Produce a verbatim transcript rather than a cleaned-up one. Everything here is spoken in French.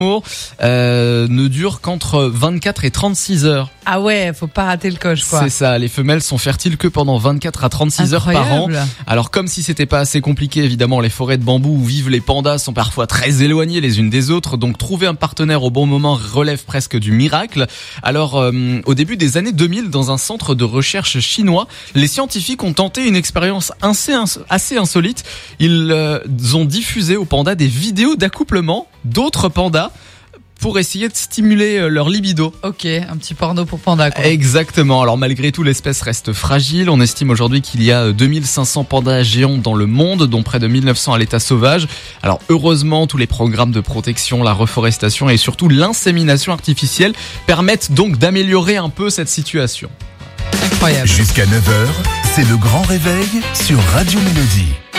euh, ne dure qu'entre vingt-quatre et trente-six heures. Ah ouais, faut pas rater le coche, quoi. C'est ça, les femelles sont fertiles que pendant vingt-quatre à trente-six heures par an. Alors comme si c'était pas assez compliqué, évidemment, les forêts de bambou où vivent les pandas sont parfois très éloignées les unes des autres, donc trouver un partenaire au bon moment relève presque du miracle. Alors euh, au début des années deux mille, dans un centre de recherche chinois, les scientifiques ont tenté une expérience assez, assez insolite. Ils euh, ont diffusé aux pandas des vidéos d'accouplement d'autres pandas pour essayer de stimuler leur libido. Ok, un petit porno pour panda, quoi. Exactement. Alors malgré tout, l'espèce reste fragile. On estime aujourd'hui qu'il y a deux mille cinq cents pandas géants dans le monde, dont près de mille neuf cents à l'état sauvage. Alors heureusement, tous les programmes de protection, la reforestation et surtout l'insémination artificielle permettent donc d'améliorer un peu cette situation. Incroyable. Jusqu'à neuf heures, c'est le grand réveil sur Radio Mélodie.